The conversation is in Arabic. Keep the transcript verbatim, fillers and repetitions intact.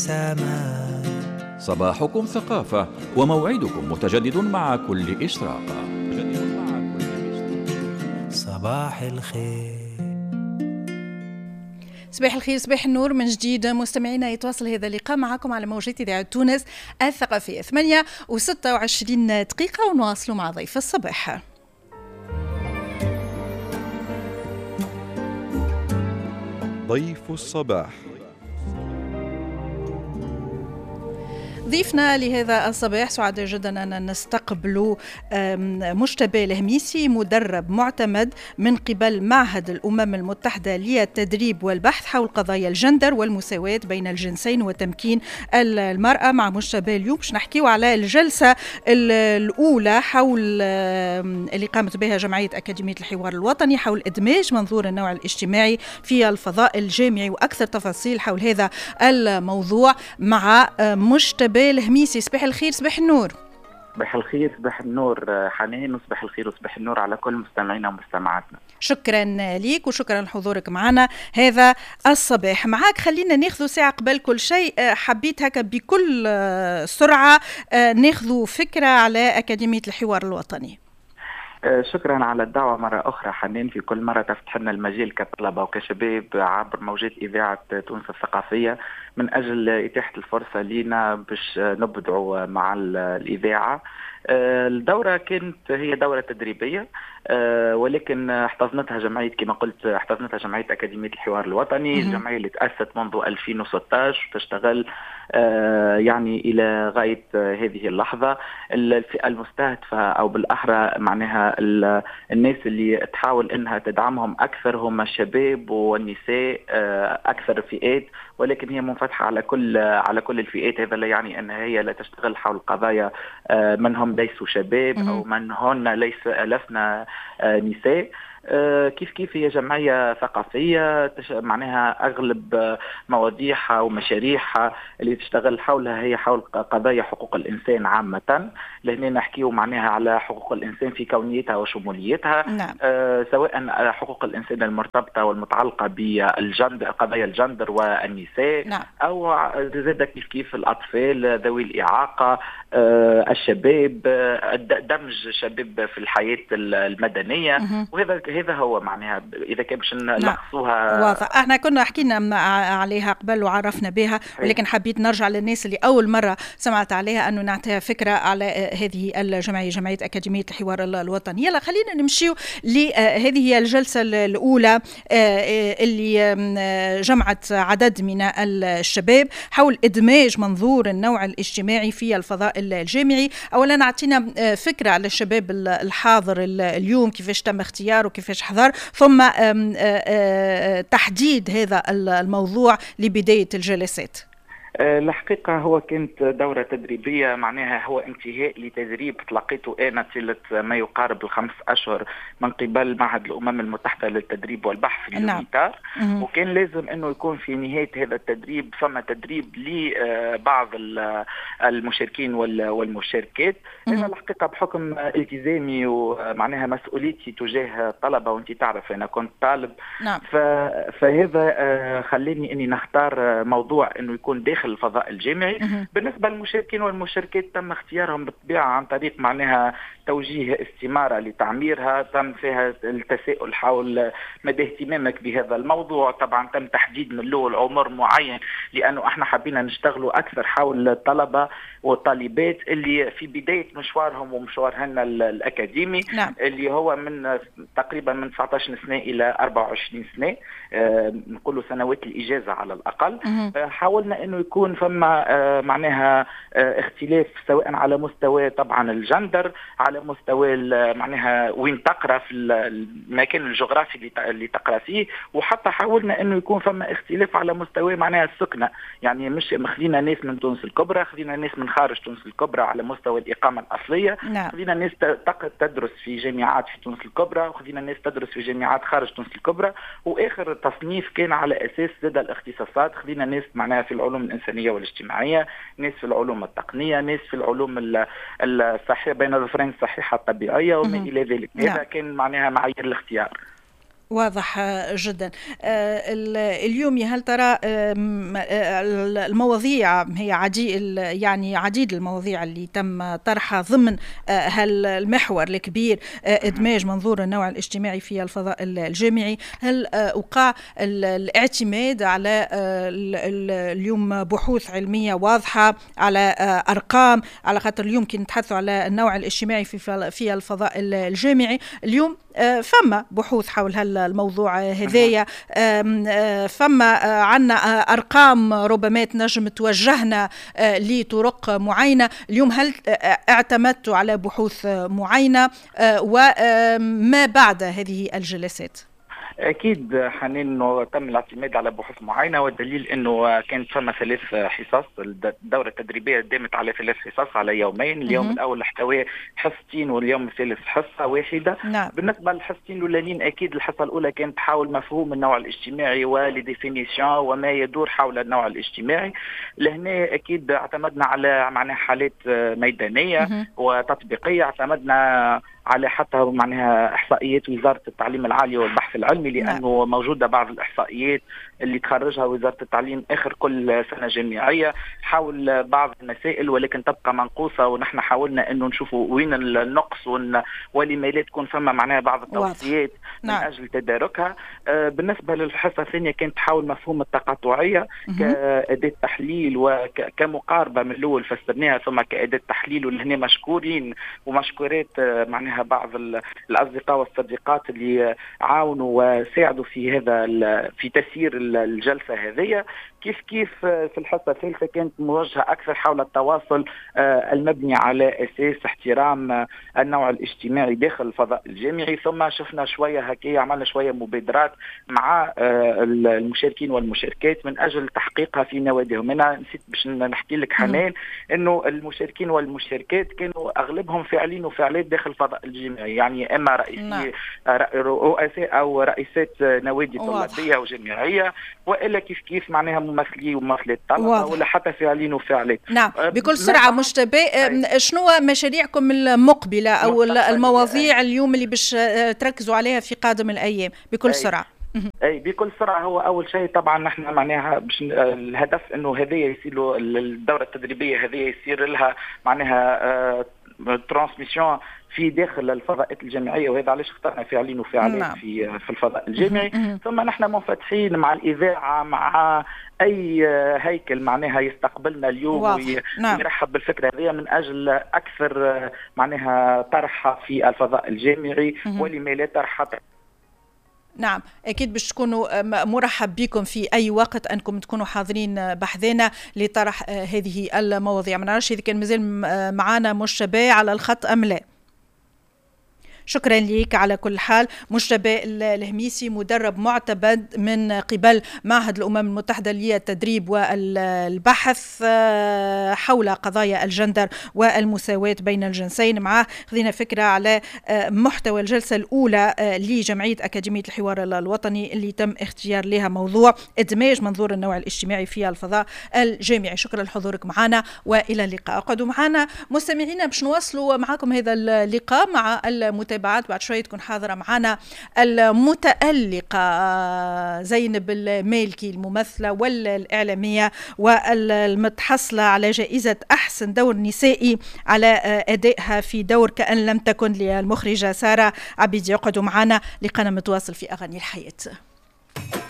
سما. صباحكم ثقافة وموعدكم متجدد مع كل إشراقة. صباح الخير. صباح الخير، صباح النور من جديد مستمعينا. يتواصل هذا اللقاء معكم على موجات إذاعة تونس الثقافية. ثمانية وستة وعشرين دقيقة ونواصلوا مع ضيف الصباح. ضيف الصباح. ضيفنا لهذا الصباح سعداء جدا أن نستقبل مجتبى الهميسي، مدرب معتمد من قبل معهد الأمم المتحدة للتدريب والبحث حول قضايا الجندر والمساواة بين الجنسين وتمكين المرأة. مع مجتبى اليوم باش نحكيو على الجلسة الأولى حول اللي قامت بها جمعية أكاديمية الحوار الوطني حول إدماج منظور النوع الاجتماعي في الفضاء الجامعي، وأكثر تفاصيل حول هذا الموضوع مع مجتبى الهميسي. صباح الخير، صباح النور. صباح الخير، صباح النور حنين، وصباح الخير وصباح النور على كل مستمعينا ومستمعاتنا. شكرا ليك وشكرا لحضورك معنا هذا الصباح. معاك خلينا ناخذ ساعة قبل كل شيء، حبيت هكا بكل سرعة ناخذ فكرة على أكاديمية الحوار الوطني. شكرا على الدعوة مرة أخرى حنين، في كل مرة تفتح لنا المجال كطلبة وكشباب عبر موجات إذاعة تونس الثقافية من أجل إتاحة الفرصة لنا باش نبدعوا مع الإذاعة. الدورة كانت هي دورة تدريبية، ولكن احتضنتها جمعية كما قلت احتضنتها جمعية أكاديمية الحوار الوطني، الجمعية اللي تأسست منذ ألفين وستة عشر وتشتغل يعني إلى غاية هذه اللحظة. الفئة المستهدفة أو بالأحرى معناها الناس اللي تحاول أنها تدعمهم أكثر هم الشباب والنساء، أكثر فئات، ولكن هي منفتحة على كل على كل الفئات. هذا لا يعني أن هي لا تشتغل حول قضايا من هم ليسوا شباب أو من هن ليس لسنا نساء. كيف كيف هي جمعية ثقافية معناها أغلب مواضيعها ومشاريعها اللي تشتغل حولها هي حول قضايا حقوق الإنسان عامة، لأننا نحكيه معناها على حقوق الإنسان في كونيتها وشموليتها. نعم. أه سواء حقوق الإنسان المرتبطة والمتعلقة بالجندر، قضايا الجندر والنساء. نعم. أو زاد كيف كيف الأطفال ذوي الإعاقة، أه الشباب، أه دمج شباب في الحياة المدنية. مه. وهذا هذا هو معناها إذا كان باش نلخصوها واضح. احنا كنا حكينا عليها قبل وعرفنا بها، ولكن حبيت نرجع للناس اللي أول مرة سمعت عليها أنه نعطيها فكرة على هذه الجمعية، جمعية أكاديمية الحوار الوطني. يلا خلينا نمشيو لهذه هي الجلسة الأولى اللي جمعت عدد من الشباب حول إدماج منظور النوع الاجتماعي في الفضاء الجامعي. أولا أعطينا فكرة على الشباب الحاضر اليوم، كيفاش تم اختياره وكيفاش حضر، ثم تحديد هذا الموضوع لبداية الجلسات. الحقيقة هو كانت دورة تدريبية، معناها هو انتهاء لتدريب تلقيته أنا طيلة ما يقارب الخمس أشهر من قبل معهد الأمم المتحدة للتدريب والبحث في اليونيتار. نعم. وكان لازم أنه يكون في نهاية هذا التدريب ثم تدريب لبعض المشاركين والمشاركات. أنا الحقيقة بحكم التزامي ومعناها مسؤوليتي تجاه الطلبة، وانت تعرف أنا كنت طالب. نعم. فهذا خليني أني نختار موضوع أنه يكون داخل الفضاء الجامعي. بالنسبة للمشاركين والمشاركات تم اختيارهم بالطبيعة عن طريق معناها توجيه استمارة لتعميرها، تم فيها التساؤل حول مدى اهتمامك بهذا الموضوع. طبعا تم تحديد من له العمر معين، لأنه احنا حبينا نشتغلوا أكثر حول الطلبة والطالبات اللي في بداية مشوارهم ومشوارهن الأكاديمي. نعم. اللي هو من تقريبا من تسعة عشر سنة إلى أربعة وعشرين سنة، آه نقولوا سنوات الإجازة على الأقل. آه حاولنا أنه يكون فما آه معناها آه اختلاف سواء على مستوى طبعا الجندر، على مستوى معناها وين تقرأ في المكان الجغرافي اللي تقرأ فيه، وحتى حاولنا أنه يكون فما اختلاف على مستوى معناها السكنة. يعني مش خلينا ناس من تونس الكبرى، خلينا ناس من خارج تونس الكبرى على مستوى الإقامة الأصلية. نعم. خلينا ناس تدرس في جامعات في تونس الكبرى، وخلينا ناس تدرس في جامعات خارج تونس الكبرى. وآخر تصنيف كان على أساس زاد الاختصاصات، خلينا ناس معناها في العلوم الإنسانية والاجتماعية، ناس في العلوم التقنية، ناس في العلوم الصحية بين الظفرين الصحيحة الطبيعية وما إلى ذلك. هذا كان معناها معايير الاختيار. واضح جدا. اليوم هل ترى المواضيع هي عديد يعني عديد المواضيع اللي تم طرحها ضمن هالمحور الكبير إدماج منظور النوع الاجتماعي في الفضاء الجامعي؟ هل وقع الاعتماد على اليوم بحوث علمية واضحة على أرقام، على خاطر اليوم كي نتحدثوا على النوع الاجتماعي في في الفضاء الجامعي اليوم فما بحوث حول هالموضوع هذايا، فما عنا أرقام ربما تنجم توجهنا لطرق معينة. اليوم هل اعتمدتوا على بحوث معينة وما بعد هذه الجلسات؟ اكيد حنين انه تم الاعتماد على بحوث معينه، والدليل انه كانت فما ثلاث حصص. الدوره التدريبيه دامت على ثلاث حصص على يومين. اليوم م- الاول احتوى حصتين واليوم الثالث حصه واحده. نعم. بالنسبه للحصتين الاولين اكيد الحصه الاولى كانت حول مفهوم النوع الاجتماعي ولديفينيسيون وما يدور حول النوع الاجتماعي. لهنا اكيد اعتمدنا على معناها حالات ميدانيه م- وتطبيقيه. اعتمدنا على حتى معناها احصائيات وزاره التعليم العالي والبحث العلمي، لانه نعم. موجوده بعض الاحصائيات اللي تخرجها وزاره التعليم اخر كل سنه جامعيه حول بعض المسائل، ولكن تبقى منقوصه. ونحن حاولنا انه نشوفوا وين النقص ولما لا تكون فما معناها بعض التوصيات من نعم. اجل تداركها. آه بالنسبه للحصه الثانيه كانت حول مفهوم التقاطعيه كاداه تحليل وكمقاربه. من الاول فسرناها ثم كاداه تحليل، ولهنا مشكورين ومشكورات آه معناها بعض الاصدقاء والصديقات اللي عاونوا وساعدوا في هذا في تسيير الجلسه هذه. كيف كيف في الحصه الثالثه كانت موجهه اكثر حول التواصل المبني على اساس احترام النوع الاجتماعي داخل الفضاء الجامعي. ثم شفنا شويه هكايا، عملنا شويه مبادرات مع المشاركين والمشاركات من اجل تحقيقها في نواديهم. انا نسيت باش نحكي لك حنان انه المشاركين والمشاركات كانوا اغلبهم فاعلين وفاعلات داخل الفضاء الجامعي، يعني اما رئيسي رؤساء او رئيسات نوادي طلابيه وجامعيه، والا كيف كيف معناها ممثلي وممثلات طلبه ولا حتى فاعلين وفاعلات. نعم. بكل سرعه مجتبى، شنو مشاريعكم المقبله او المواضيع اليوم اللي باش تركزوا عليها في قادم الايام بكل أي. سرعه؟ اي بكل سرعه. هو اول شيء طبعا نحن معناها باش الهدف انه هذه يصير له الدوره التدريبيه هذه يصير لها معناها آه ترانسميسيون في داخل الفضاءات الجامعيه، وهذا علاش اخترنا فاعلين وفاعلات نعم. في في الفضاء الجامعي. ثم نحن منفتحين مع الاذاعه مع اي هيكل معناها يستقبلنا اليوم ويرحب نعم. بالفكره هذه من اجل اكثر معناها طرحها في الفضاء الجامعي ولما لا طرحها. نعم أكيد باش تكونوا مرحب بكم في أي وقت أنكم تكونوا حاضرين بحذنا لطرح هذه المواضيع. ما نعرفش إذا كان مازال معانا مجتبى على الخط أم لا. شكرا لك على كل حال. مجتبى الهميسي مدرب معتمد من قبل معهد الأمم المتحدة للتدريب والبحث حول قضايا الجندر والمساواة بين الجنسين. معه خذينا فكرة على محتوى الجلسة الأولى لجمعية أكاديمية الحوار الوطني اللي تم اختيار لها موضوع إدماج منظور النوع الاجتماعي في الفضاء الجامعي. شكرا لحضورك معنا وإلى اللقاء. اقعدوا معنا مستمعينا باش نواصلوا معكم هذا اللقاء مع المتابعة. بعد شوية تكون حاضرة معنا المتألقة زينب المالكي الممثلة والإعلامية والمتحصلة على جائزة أحسن دور نسائي على أدائها في دور كأن لم تكن للمخرجة سارة عبيدي. يقعدوا معنا لقاءنا متواصل في أغاني الحياة.